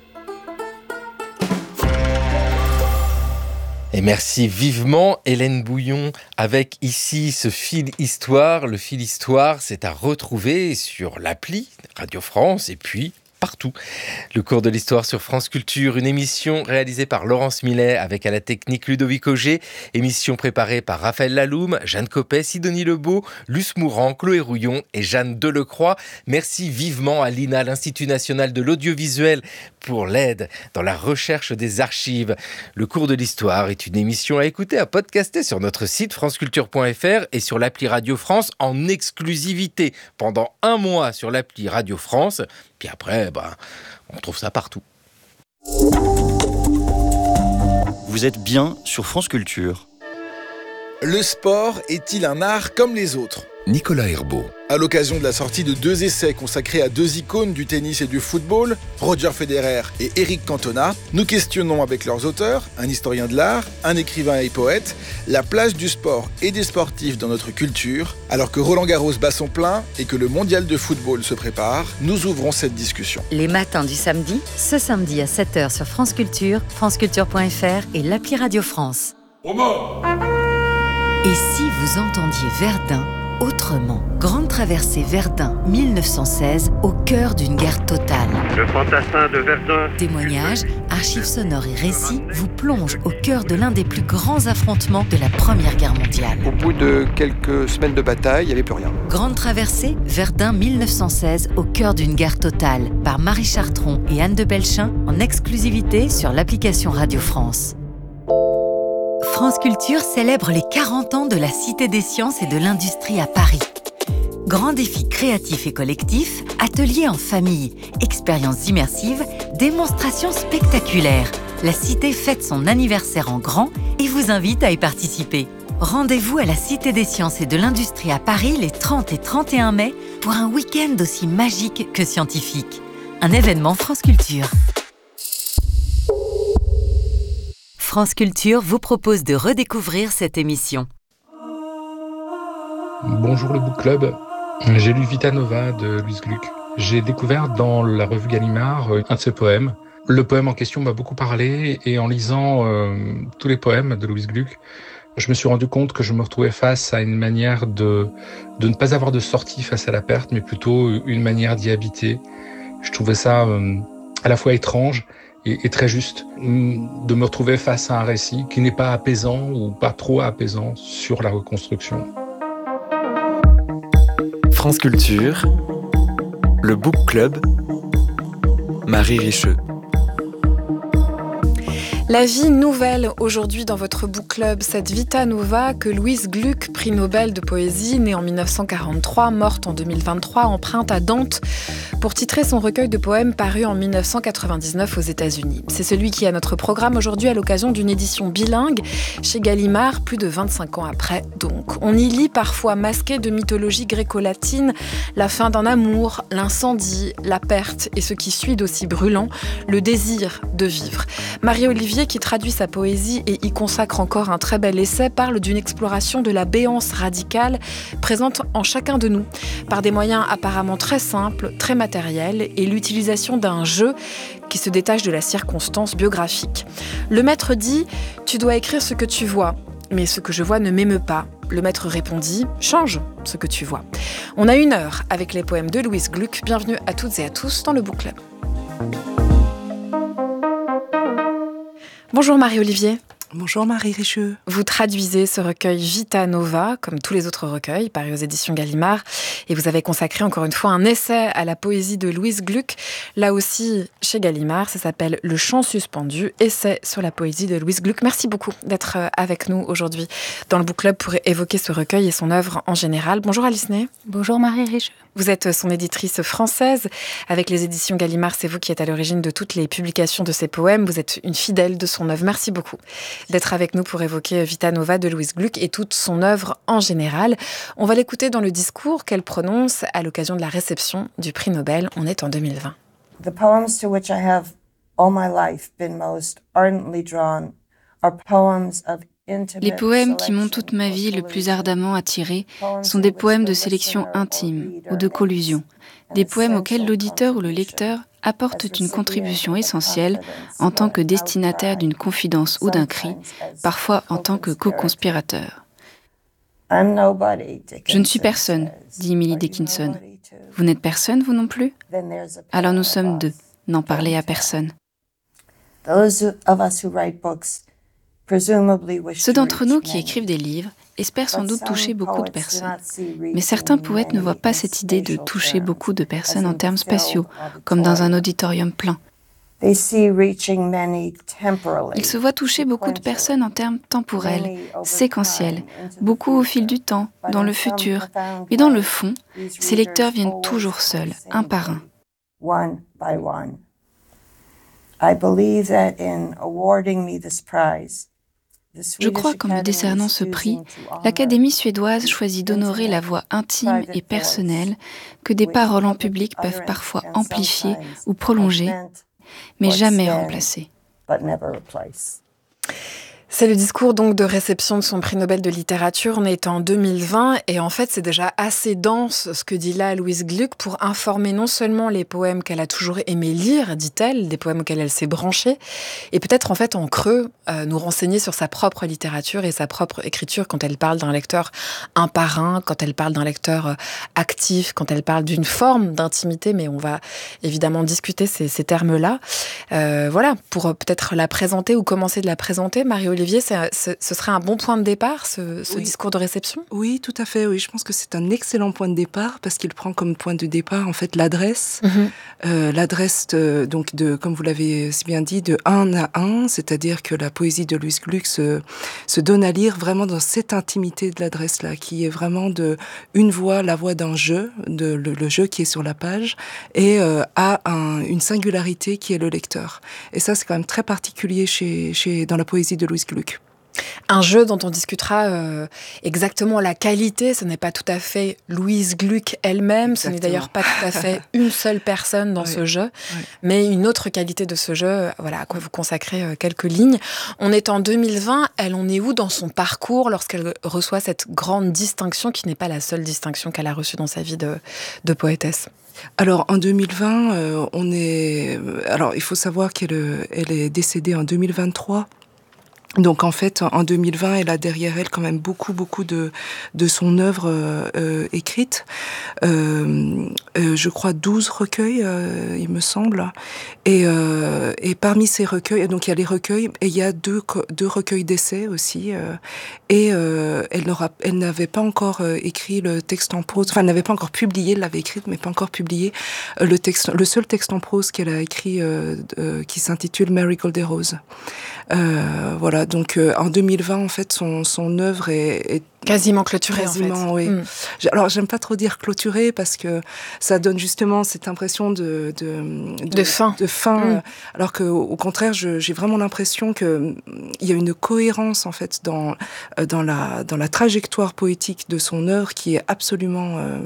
Et merci vivement Hélène Bouillon avec ici ce fil histoire. Le fil histoire, c'est à retrouver sur l'appli Radio France et puis partout. Le cours de l'histoire sur France Culture, une émission réalisée par Laurence Millet avec à la technique Ludovic Auger, émission préparée par Raphaël Laloum, Jeanne Copet, Sidonie Lebeau, Luce Mourant, Chloé Rouillon et Jeanne Delecroix. Merci vivement à l'I N A, l'Institut National de l'Audiovisuel, pour l'aide dans la recherche des archives. Le cours de l'histoire est une émission à écouter, à podcaster sur notre site franceculture point f r et sur l'appli Radio France en exclusivité pendant un mois sur l'appli Radio France. Puis après, bah, on trouve ça partout. Vous êtes bien sur France Culture. Le sport est-il un art comme les autres ? Nicolas Herbeau. À l'occasion de la sortie de deux essais consacrés à deux icônes du tennis et du football, Roger Federer et Eric Cantona, nous questionnons avec leurs auteurs, un historien de l'art, un écrivain et poète, la place du sport et des sportifs dans notre culture. Alors que Roland Garros bat son plein et que le mondial de football se prépare, nous ouvrons cette discussion. Les matins du samedi, ce samedi à sept heures sur France Culture, franceculture point f r et l'appli Radio France. Et si vous entendiez Verdun autrement? Grande traversée Verdun mille neuf cent seize, au cœur d'une guerre totale. Le fantassin de Verdun. Témoignages, archives sonores et récits vous plongent au cœur de l'un des plus grands affrontements de la Première Guerre mondiale. Au bout de quelques semaines de bataille, il n'y avait plus rien. Grande traversée Verdun mille neuf cent seize, au cœur d'une guerre totale, par Marie Chartron et Anne de Belchin, en exclusivité sur l'application Radio France. France Culture célèbre les quarante ans de la Cité des Sciences et de l'Industrie à Paris. Grands défis créatifs et collectifs, ateliers en famille, expériences immersives, démonstrations spectaculaires. La Cité fête son anniversaire en grand et vous invite à y participer. Rendez-vous à la Cité des Sciences et de l'Industrie à Paris les trente et trente et un mai pour un week-end aussi magique que scientifique. Un événement France Culture. France Culture vous propose de redécouvrir cette émission. Bonjour le Book Club, j'ai lu Vita Nova de Louise Gluck. J'ai découvert dans la revue Gallimard un de ses poèmes. Le poème en question m'a beaucoup parlé et en lisant euh, tous les poèmes de Louise Gluck, je me suis rendu compte que je me retrouvais face à une manière de, de ne pas avoir de sortie face à la perte, mais plutôt une manière d'y habiter. Je trouvais ça euh, à la fois étrange et très juste de me retrouver face à un récit qui n'est pas apaisant ou pas trop apaisant sur la reconstruction. France Culture, le Book Club, Marie Richeux. La vie nouvelle aujourd'hui dans votre book club, cette Vita Nova que Louise Gluck, prix Nobel de poésie, née en mille neuf cent quarante-trois, morte en deux mille vingt-trois, emprunte à Dante pour titrer son recueil de poèmes paru en mille neuf cent quatre-vingt-dix-neuf aux États-Unis. C'est celui qui est à notre programme aujourd'hui à l'occasion d'une édition bilingue chez Gallimard, plus de vingt-cinq ans après donc. On y lit parfois masqué de mythologie gréco-latine la fin d'un amour, l'incendie, la perte et ce qui suit d'aussi brûlant, le désir de vivre. Marie-Olivier, qui traduit sa poésie et y consacre encore un très bel essai, parle d'une exploration de la béance radicale présente en chacun de nous, par des moyens apparemment très simples, très matériels, et l'utilisation d'un jeu qui se détache de la circonstance biographique. Le maître dit « Tu dois écrire ce que tu vois ». Mais ce que je vois ne m'émeut pas. Le maître répondit « Change ce que tu vois ». On a une heure avec les poèmes de Louise Gluck. Bienvenue à toutes et à tous dans le Book Club. Bonjour Marie-Olivier. Bonjour Marie Richeux. Vous traduisez ce recueil Vita Nova, comme tous les autres recueils, paru aux éditions Gallimard, et vous avez consacré encore une fois un essai à la poésie de Louise Gluck, là aussi chez Gallimard, ça s'appelle Le chant suspendu, essai sur la poésie de Louise Gluck. Merci beaucoup d'être avec nous aujourd'hui dans le Book Club pour évoquer ce recueil et son œuvre en général. Bonjour Alice Ney. Bonjour Marie Richeux. Vous êtes son éditrice française. Avec les éditions Gallimard, c'est vous qui êtes à l'origine de toutes les publications de ses poèmes. Vous êtes une fidèle de son œuvre. Merci beaucoup d'être avec nous pour évoquer Vita Nova de Louise Gluck et toute son œuvre en général. On va l'écouter dans le discours qu'elle prononce à l'occasion de la réception du prix Nobel. On est en deux mille vingt. The poems to which I have all my life been most ardently drawn are poems of Les poèmes qui m'ont toute ma vie le plus ardemment attiré sont des poèmes de sélection intime ou de collusion, des poèmes auxquels l'auditeur ou le lecteur apporte une contribution essentielle en tant que destinataire d'une confidence ou d'un cri, parfois en tant que co-conspirateur. Je ne suis personne, dit Emily Dickinson. Vous n'êtes personne, vous non plus ? Alors nous sommes deux, n'en parlez à personne. Ceux d'entre nous qui écrivent des livres espèrent sans doute toucher beaucoup de personnes. Mais certains poètes ne voient pas cette idée de toucher beaucoup de personnes en termes spatiaux, comme dans un auditorium plein. Ils se voient toucher beaucoup de personnes en termes temporels, séquentiels, beaucoup au fil du temps, dans le futur. Mais dans le fond, ces lecteurs viennent toujours seuls, un par un. I believe that in awarding me this prize, Je crois qu'en me décernant ce prix, l'Académie suédoise choisit d'honorer la voix intime et personnelle que des paroles en public peuvent parfois amplifier ou prolonger, mais jamais remplacer. C'est le discours donc de réception de son prix Nobel de littérature. On est en deux mille vingt et en fait c'est déjà assez dense ce que dit là Louise Gluck pour informer non seulement les poèmes qu'elle a toujours aimé lire, dit-elle, des poèmes auxquels elle s'est branchée, et peut-être en fait en creux euh, nous renseigner sur sa propre littérature et sa propre écriture quand elle parle d'un lecteur un par un, quand elle parle d'un lecteur euh, actif, quand elle parle d'une forme d'intimité, mais on va évidemment discuter ces, ces termes-là. Euh, voilà, pour euh, peut-être la présenter ou commencer de la présenter, Marie-Olivier, c'est, c'est, ce serait un bon point de départ, ce, ce oui. discours de réception ? Oui, tout à fait. Oui, je pense que c'est un excellent point de départ parce qu'il prend comme point de départ en fait l'adresse, mm-hmm. euh, l'adresse de, donc de, comme vous l'avez si bien dit, de un à un, c'est-à-dire que la poésie de Louise Gluck se, se donne à lire vraiment dans cette intimité de l'adresse-là, qui est vraiment de une voix, la voix d'un jeu, de le, le jeu qui est sur la page, et euh, à un, une singularité qui est le lecteur. Et ça, c'est quand même très particulier chez, chez dans la poésie de Louise Gluck. Un jeu dont on discutera euh, exactement la qualité. Ce n'est pas tout à fait Louise Gluck elle-même, exactement. Ce n'est d'ailleurs pas tout à fait une seule personne dans oui. ce jeu, oui. mais une autre qualité de ce jeu, voilà, à quoi vous consacrez euh, quelques lignes. On est en deux mille vingt, elle en est où dans son parcours lorsqu'elle reçoit cette grande distinction qui n'est pas la seule distinction qu'elle a reçue dans sa vie de, de poétesse ? Alors en deux mille vingt, euh, on est. Alors il faut savoir qu'elle elle est décédée en deux mille vingt-trois. Donc en fait, en deux mille vingt, elle a derrière elle quand même beaucoup, beaucoup de de son œuvre euh, écrite. Euh, euh, je crois douze recueils, euh, il me semble. Et euh, et parmi ces recueils, donc il y a les recueils et il y a deux deux recueils d'essais aussi. Euh, et euh, elle n'aura, elle n'avait pas encore euh, écrit le texte en prose. Enfin, elle n'avait pas encore publié. Elle l'avait écrite, mais pas encore publié euh, le texte. Le seul texte en prose qu'elle a écrit, euh, euh, qui s'intitule Marigold des Roses. Euh, voilà. Donc euh, en deux mille vingt, en fait, son son œuvre est, est quasiment clôturée. Quasiment, en fait. oui. Mm. Alors j'aime pas trop dire clôturée parce que ça donne justement cette impression de de de, de fin, de fin. Mm. Alors que au contraire, je, j'ai vraiment l'impression que il y a une cohérence en fait dans dans la dans la trajectoire poétique de son œuvre qui est absolument, euh,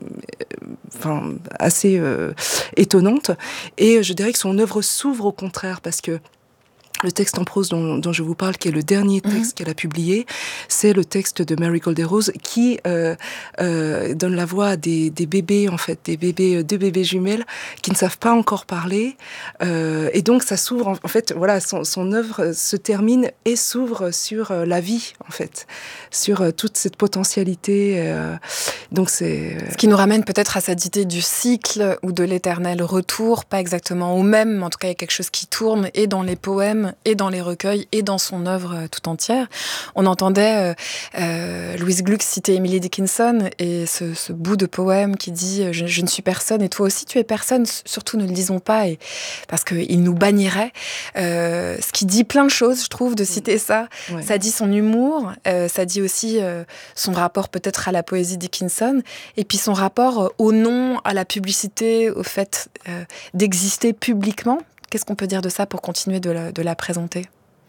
enfin assez euh, étonnante. Et je dirais que son œuvre s'ouvre au contraire parce que le texte en prose dont, dont je vous parle, qui est le dernier texte mmh. qu'elle a publié, c'est le texte de Marigold des Roses qui euh, euh, donne la voix à des, des bébés, en fait, des bébés, deux bébés jumelles qui ne savent pas encore parler. Euh, et donc, ça s'ouvre, en, en fait, voilà, son, son œuvre se termine et s'ouvre sur euh, la vie, en fait, sur euh, toute cette potentialité. Euh, donc, c'est... Ce qui nous ramène peut-être à cette idée du cycle ou de l'éternel retour, pas exactement au même, mais en tout cas, il y a quelque chose qui tourne et dans les poèmes et dans les recueils et dans son œuvre euh, tout entière. On entendait euh, euh, Louise Gluck citer Emily Dickinson et ce, ce bout de poème qui dit je, « Je ne suis personne et toi aussi tu es personne, surtout ne le disons pas » et parce qu'il nous bannirait. Euh, ce qui dit plein de choses, je trouve, de citer ça. Ouais. Ça dit son humour, euh, ça dit aussi euh, son rapport peut-être à la poésie Dickinson et puis son rapport au nom, à la publicité, au fait euh, d'exister publiquement. Qu'est-ce qu'on peut dire de ça pour continuer de la, de la présenter ?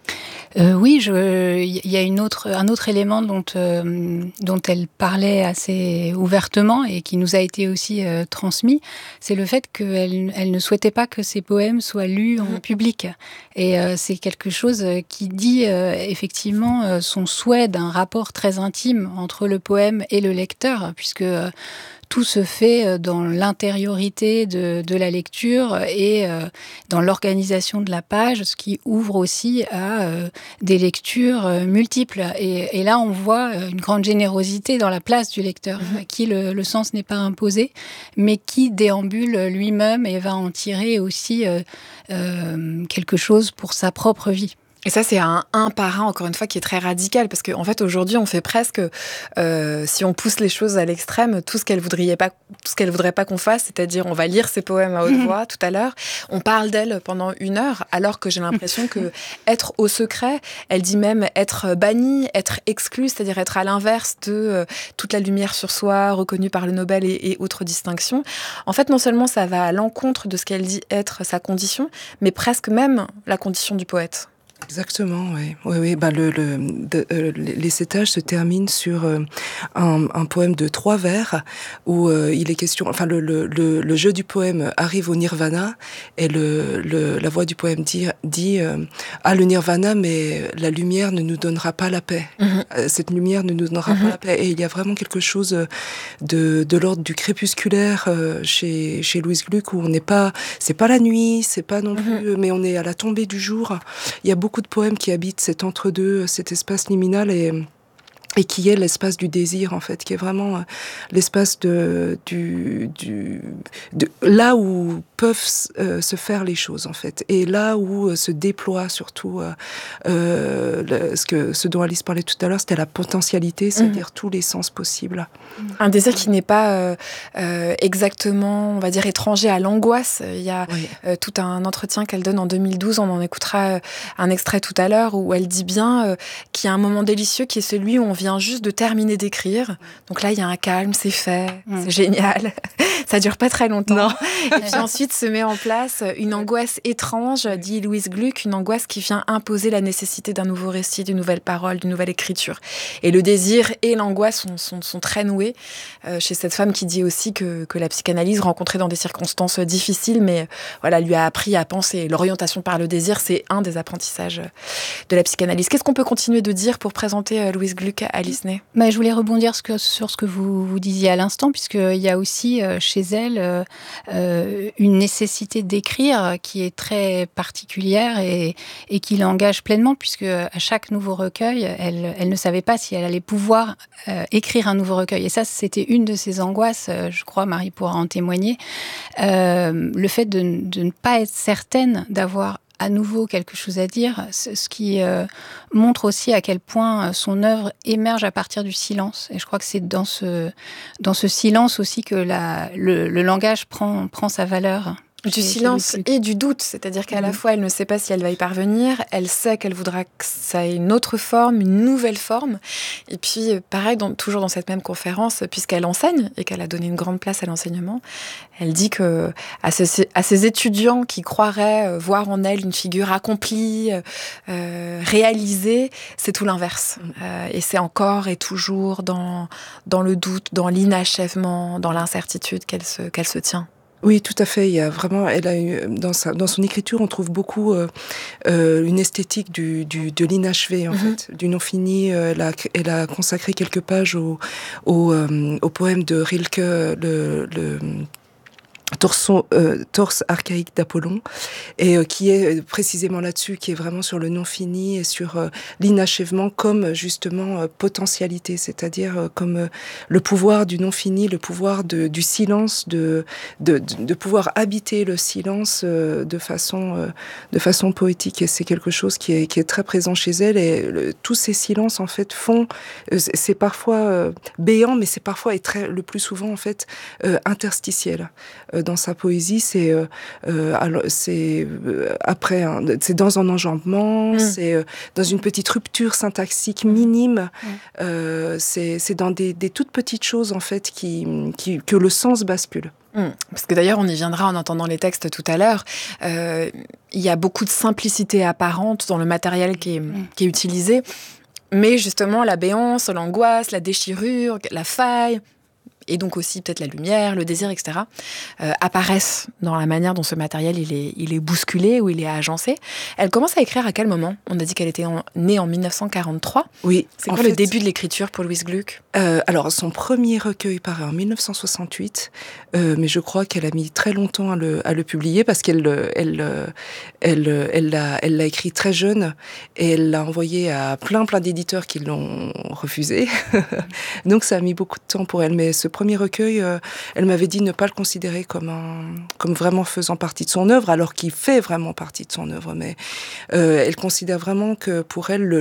Euh, oui, il y a une autre, un autre élément dont, euh, dont elle parlait assez ouvertement et qui nous a été aussi euh, transmis, c'est le fait qu'elle elle ne souhaitait pas que ses poèmes soient lus en public. Et euh, c'est quelque chose qui dit euh, effectivement euh, son souhait d'un rapport très intime entre le poème et le lecteur, puisque euh, tout se fait dans l'intériorité de, de la lecture et euh, dans l'organisation de la page, ce qui ouvre aussi à euh, des lectures euh, multiples. Et, et là, on voit une grande générosité dans la place du lecteur, mmh. à qui le, le sens n'est pas imposé, mais qui déambule lui-même et va en tirer aussi euh, euh, quelque chose pour sa propre vie. Et ça, c'est un un par un, encore une fois, qui est très radical, parce qu'en en fait, aujourd'hui, on fait presque, euh, si on pousse les choses à l'extrême, tout ce qu'elle voudrait pas, tout ce qu'elle voudrait pas qu'on fasse, c'est-à-dire, on va lire ses poèmes à haute voix tout à l'heure, on parle d'elle pendant une heure, alors que j'ai l'impression que être au secret, elle dit même être bannie, être exclue, c'est-à-dire être à l'inverse de euh, toute la lumière sur soi, reconnue par le Nobel et, et autres distinctions. En fait, non seulement ça va à l'encontre de ce qu'elle dit être sa condition, mais presque même la condition du poète. Exactement, oui. Oui, oui. Bah, le, le, de, euh, les sept âges se terminent sur euh, un, un poème de trois vers où euh, il est question. Enfin, le, le, le, le jeu du poème arrive au nirvana et le, le, la voix du poème dit, dit euh, ah, le nirvana, mais la lumière ne nous donnera pas la paix. Mm-hmm. Cette lumière ne nous donnera mm-hmm. pas la paix. Et il y a vraiment quelque chose de, de l'ordre du crépusculaire euh, chez, chez Louise Gluck où on n'est pas. C'est pas la nuit, c'est pas non plus. Mm-hmm. Mais on est à la tombée du jour. Il y a beaucoup de poèmes qui habitent cet entre-deux, cet espace liminal et, et qui est l'espace du désir, en fait, qui est vraiment l'espace de, du, du, de là où peuvent euh, se faire les choses, en fait, et là où euh, se déploie surtout euh, euh, le, ce, que, ce dont Alice parlait tout à l'heure, c'était la potentialité, c'est-à-dire mmh. tous les sens possibles. Un désir qui n'est pas euh, euh, exactement, on va dire, étranger à l'angoisse. Il y a oui. euh, tout un entretien qu'elle donne en deux mille douze, on en écoutera un extrait tout à l'heure, où elle dit bien euh, qu'il y a un moment délicieux qui est celui où on vient juste de terminer d'écrire. Donc là, il y a un calme, c'est fait, mmh. c'est génial. Ça dure pas très longtemps. Non. Et puis ensuite se met en place une angoisse étrange, dit Louise Gluck, une angoisse qui vient imposer la nécessité d'un nouveau récit, d'une nouvelle parole, d'une nouvelle écriture. Et le désir et l'angoisse sont, sont, sont très noués euh, chez cette femme qui dit aussi que, que la psychanalyse, rencontrée dans des circonstances difficiles, mais voilà, lui a appris à penser. L'orientation par le désir, c'est un des apprentissages de la psychanalyse. Qu'est-ce qu'on peut continuer de dire pour présenter Louise Gluck à Alice Ney ? Bah, je voulais rebondir sur, sur ce que vous, vous disiez à l'instant, puisqu'il y a aussi euh, chez elle euh, euh, une nécessité d'écrire qui est très particulière et, et qui l'engage pleinement, puisque à chaque nouveau recueil, elle, elle ne savait pas si elle allait pouvoir euh, écrire un nouveau recueil. Et ça, c'était une de ses angoisses, euh, je crois, Marie pourra en témoigner, euh, le fait de, de ne pas être certaine d'avoir à nouveau quelque chose à dire, ce qui euh, montre aussi à quel point son œuvre émerge à partir du silence. Et je crois que c'est dans ce, dans ce silence aussi que la, le, le langage prend, prend sa valeur. Du silence et du doute, c'est-à-dire qu'à mmh. la fois elle ne sait pas si elle va y parvenir, elle sait qu'elle voudra que ça ait une autre forme, une nouvelle forme, et puis pareil, dans, toujours dans cette même conférence, puisqu'elle enseigne et qu'elle a donné une grande place à l'enseignement, elle dit que à ses, à ses étudiants qui croiraient voir en elle une figure accomplie, euh, réalisée, c'est tout l'inverse, mmh. euh, et c'est encore et toujours dans, dans le doute, dans l'inachèvement, dans l'incertitude qu'elle se, qu'elle se tient. Oui, tout à fait. Il y a vraiment, elle a eu, dans sa, dans son écriture, on trouve beaucoup euh, euh, une esthétique du, du de l'inachevé, en mm-hmm. fait, du non fini. Euh, elle a, elle a consacré quelques pages au, au, euh, au poème de Rilke, le, le Torson, euh, torse archaïque d'Apollon, et euh, qui est précisément là-dessus, qui est vraiment sur le non fini et sur euh, l'inachèvement comme justement euh, potentialité, c'est-à-dire euh, comme euh, le pouvoir du non fini, le pouvoir de, du silence, de, de, de, de pouvoir habiter le silence euh, de façon euh, de façon poétique. Et c'est quelque chose qui est qui est très présent chez elle. Et le, tous ces silences en fait font, euh, c'est parfois euh, béant, mais c'est parfois et très le plus souvent en fait euh, interstitiel. Euh, dans sa poésie, c'est euh, euh, c'est euh, après un, c'est dans un enjambement, mmh. c'est euh, dans une petite rupture syntaxique minime, mmh. euh, c'est c'est dans des, des toutes petites choses en fait qui, qui que le sens bascule. Mmh. Parce que d'ailleurs, on y viendra en entendant les textes tout à l'heure. Euh, il y a beaucoup de simplicité apparente dans le matériel qui est, mmh. qui est utilisé, mais justement la béance, l'angoisse, la déchirure, la faille, et donc aussi peut-être la lumière, le désir, et cetera, euh, apparaissent dans la manière dont ce matériel il est, il est bousculé ou il est agencé. Elle commence à écrire à quel moment ? On a dit qu'elle était en, née en dix-neuf cent quarante-trois. Oui. C'est quoi fait, le début de l'écriture pour Louise Gluck ? euh, Alors, son premier recueil paraît en dix-neuf cent soixante-huit, euh, mais je crois qu'elle a mis très longtemps à le, à le publier parce qu'elle elle, elle, elle, elle, l'a, elle l'a écrit très jeune et elle l'a envoyé à plein, plein d'éditeurs qui l'ont refusé. Donc, ça a mis beaucoup de temps pour elle, mais ce premier recueil, euh, elle m'avait dit ne pas le considérer comme un, comme vraiment faisant partie de son œuvre, alors qu'il fait vraiment partie de son œuvre. Mais euh, elle considère vraiment que pour elle, le,